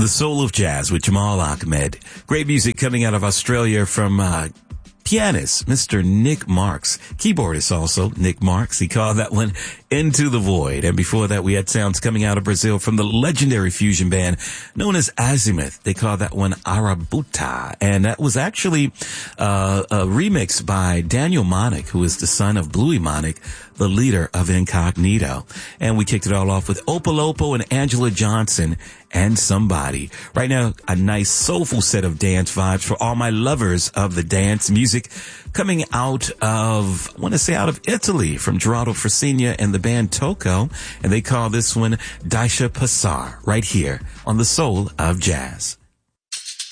The Soul of Jazz with Jamal Ahmed. Great music coming out of Australia from pianist Mr. Nick Marks. Keyboardist also, Nick Marks. He called that one Into the Void. And before that, we had sounds coming out of Brazil from the legendary fusion band known as Azimuth. They called that one Arabuta. And that was actually a remix by Daniel Monick, who is the son of Bluey Monick, the leader of Incognito. And we kicked it all off with Opolopo and Angela Johnson and Somebody. Right now, a nice soulful set of dance vibes for all my lovers of the dance music coming out of, I want to say out of Italy, from Geraldo Frassigna and the band Tocco. And they call this one Daisha Passar right here on The Soul of Jazz.